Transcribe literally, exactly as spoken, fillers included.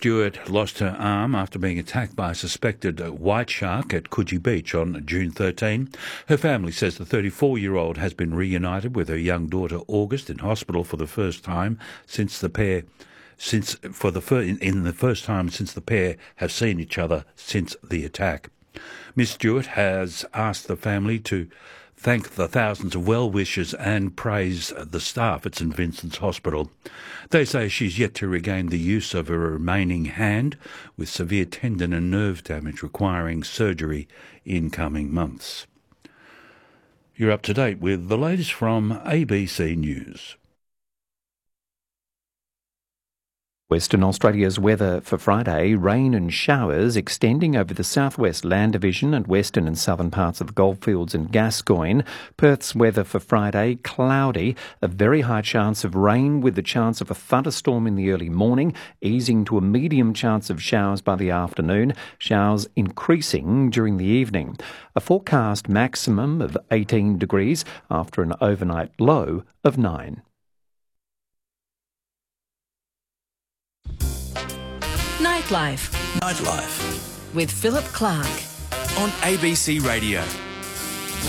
Stewart lost her arm after being attacked by a suspected white shark at Coogee Beach on June thirteenth. Her family says the thirty-four-year-old has been reunited with her young daughter August in hospital for the first time since the pair, since for the fir- in, in the first time since the pair have seen each other since the attack. Miss Stewart has asked the family to thank the thousands of well-wishers and praise the staff at St Vincent's Hospital. They say she's yet to regain the use of her remaining hand, with severe tendon and nerve damage requiring surgery in coming months. You're up to date with the latest from A B C News. Western Australia's weather for Friday: rain and showers extending over the southwest land division and western and southern parts of the Goldfields and Gascoyne. Perth's weather for Friday: cloudy, a very high chance of rain with the chance of a thunderstorm in the early morning, easing to a medium chance of showers by the afternoon, showers increasing during the evening. A forecast maximum of eighteen degrees after an overnight low of nine. Nightlife. Nightlife. With Philip Clark. On A B C Radio.